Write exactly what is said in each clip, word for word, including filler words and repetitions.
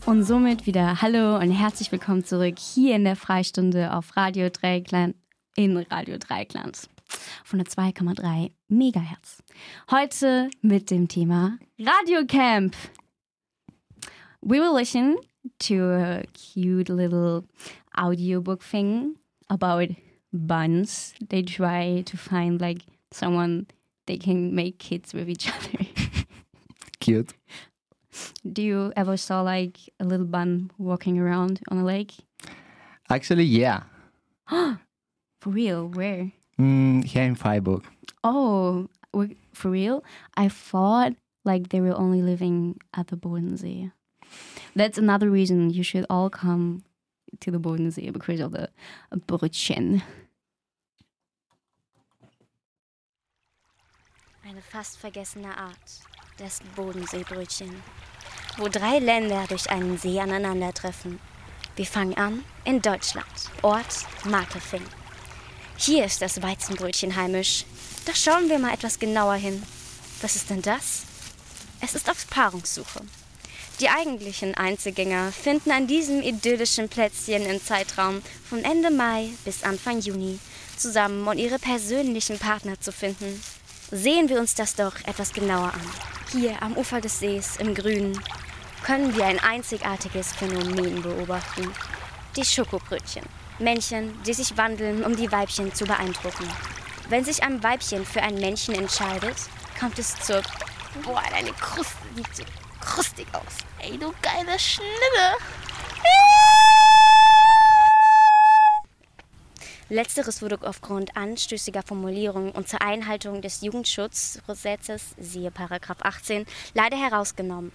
Und somit wieder hallo und herzlich willkommen zurück hier in der Freistunde auf Radio Dreieckland in Radio Dreieckland von der zwei Komma drei Megahertz. Heute mit dem Thema Radio Camp. We will listen to a cute little audiobook thing about buns. They try to find like someone they can make kids with each other. Cute. Do you ever saw like a little bun walking around on a lake? Actually, yeah. For real? Where? Mm, here in Freiburg. Oh, w- for real? I thought like they were only living at the Bodensee. That's another reason you should all come to the Bodensee because of the Brötchen. Eine fast vergessene Art, das Bodenseebrötchen, wo drei Länder durch einen See aneinandertreffen. Wir fangen an in Deutschland, Ort Markefing. Hier ist das Weizenbrötchen heimisch. Doch schauen wir mal etwas genauer hin. Was ist denn das? Es ist auf Paarungssuche. Die eigentlichen Einzelgänger finden an diesem idyllischen Plätzchen im Zeitraum von Ende Mai bis Anfang Juni zusammen, um ihre persönlichen Partner zu finden. Sehen wir uns das doch etwas genauer an. Hier am Ufer des Sees im Grünen können wir ein einzigartiges Phänomen beobachten. Die Schokobrötchen. Männchen, die sich wandeln, um die Weibchen zu beeindrucken. Wenn sich ein Weibchen für ein Männchen entscheidet, kommt es zur... Boah, deine Kruste sieht so krustig aus. Ey, du geile Schnitte. Letzteres wurde aufgrund anstößiger Formulierungen und zur Einhaltung des Jugendschutzgesetzes, siehe Paragraph achtzehn, leider herausgenommen.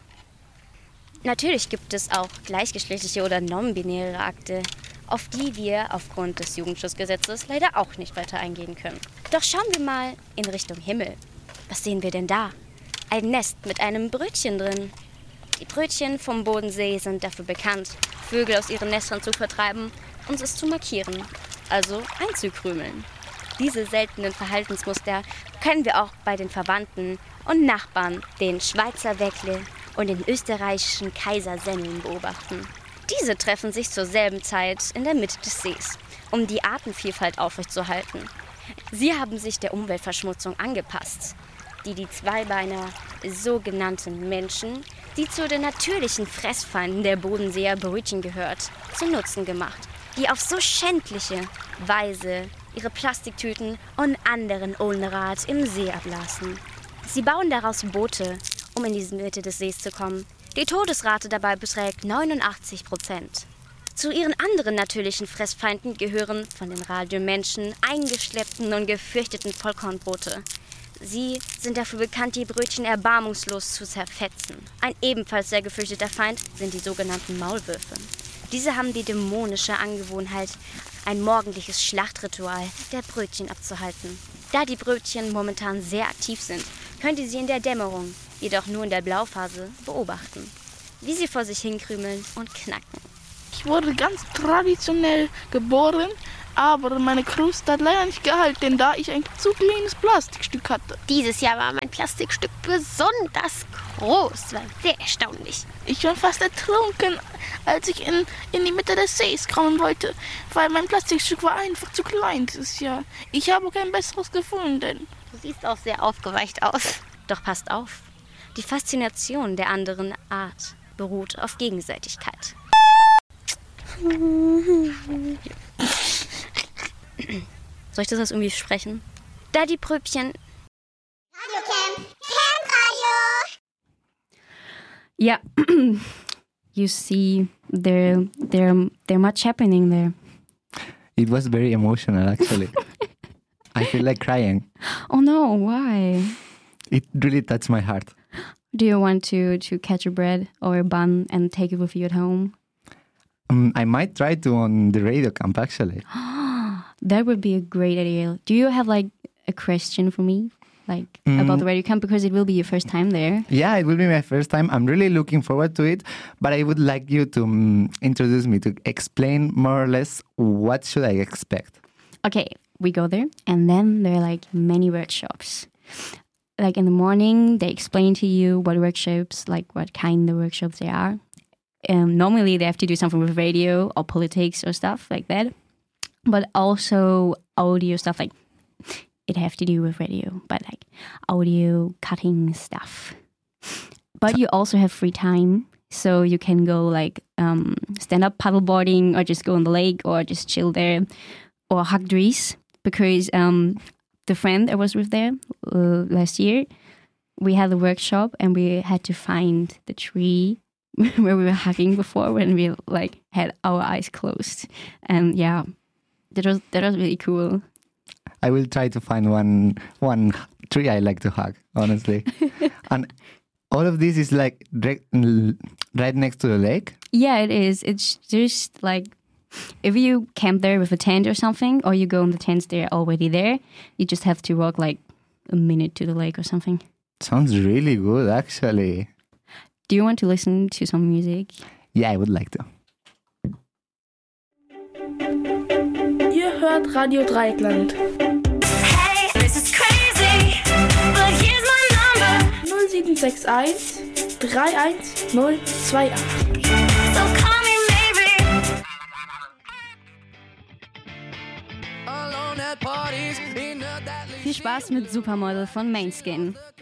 Natürlich gibt es auch gleichgeschlechtliche oder non-binäre Akte, auf die wir aufgrund des Jugendschutzgesetzes leider auch nicht weiter eingehen können. Doch schauen wir mal in Richtung Himmel. Was sehen wir denn da? Ein Nest mit einem Brötchen drin. Die Brötchen vom Bodensee sind dafür bekannt, Vögel aus ihren Nestern zu vertreiben und es zu markieren, also einzukrümeln. Diese seltenen Verhaltensmuster können wir auch bei den Verwandten und Nachbarn, den Schweizer Weckle und den österreichischen Kaisersemmeln beobachten. Diese treffen sich zur selben Zeit in der Mitte des Sees, um die Artenvielfalt aufrechtzuerhalten. Sie haben sich der Umweltverschmutzung angepasst, die die Zweibeiner sogenannten Menschen, die zu den natürlichen Fressfeinden der Bodenseer Brötchen gehört, zu Nutzen gemacht, die auf so schändliche Weise ihre Plastiktüten und anderen Unrat im See ablassen. Sie bauen daraus Boote, um in die Mitte des Sees zu kommen. Die Todesrate dabei beträgt neunundachtzig Prozent. Zu ihren anderen natürlichen Fressfeinden gehören von den Radiomenschen eingeschleppten und gefürchteten Vollkornbrote. Sie sind dafür bekannt, die Brötchen erbarmungslos zu zerfetzen. Ein ebenfalls sehr gefürchteter Feind sind die sogenannten Maulwürfe. Diese haben die dämonische Angewohnheit, ein morgendliches Schlachtritual der Brötchen abzuhalten. Da die Brötchen momentan sehr aktiv sind, könnt ihr sie in der Dämmerung, jedoch nur in der Blauphase, beobachten, wie sie vor sich hinkrümeln und knacken. Ich wurde ganz traditionell geboren, aber meine Kruste hat leider nicht gehalten, da ich ein zu kleines Plastikstück hatte. Dieses Jahr war mein Plastikstück besonders groß, war sehr erstaunlich. Ich war fast ertrunken, als ich in, in die Mitte des Sees kommen wollte, weil mein Plastikstück war einfach zu klein dieses Jahr. Ich habe kein besseres gefunden. Du siehst auch sehr aufgeweicht aus. Doch passt auf, die Faszination der anderen Art beruht auf Gegenseitigkeit. Soll ich das jetzt irgendwie sprechen? Da die Brötchen... Radio Camp, Camp Radio! Yeah, you see, there, there, there much happening there. It was very emotional, actually. I feel like crying. Oh no, why? It really touched my heart. Do you want to, to catch a bread or a bun and take it with you at home? Um, I might try to on the radio camp, actually. That would be a great idea. Do you have like a question for me? Like Mm. about the radio camp, because it will be your first time there. Yeah, it will be my first time. I'm really looking forward to it, but I would like you to um, introduce me, to explain more or less what should I expect. Okay, we go there, and then there are like many workshops. Like in the morning, they explain to you what workshops, like what kind of workshops they are. um, normally they have to do something with radio or politics or stuff like that. But also audio stuff, like it have to do with radio, but like audio cutting stuff. But you also have free time, so you can go like um, stand up paddleboarding, or just go on the lake, or just chill there, or hug trees. Because um, the friend I was with there uh, last year, we had a workshop and we had to find the tree where we were hugging before, when we like had our eyes closed. And yeah, that was that was really cool. I will try to find one one tree I like to hug, honestly. And all of this is like right, right next to the lake? Yeah, it is. It's just like if you camp there with a tent or something, or you go in the tents, they're already there. You just have to walk like a minute to the lake or something. Sounds really good, actually. Do you want to listen to some music? Yeah, I would like to. Ihr hört Radio Dreieckland. Hey, this is crazy, but here's my number. null sieben sechs eins drei eins null zwei acht. So call me maybe. Viel Spaß mit Supermodel von Mainskin.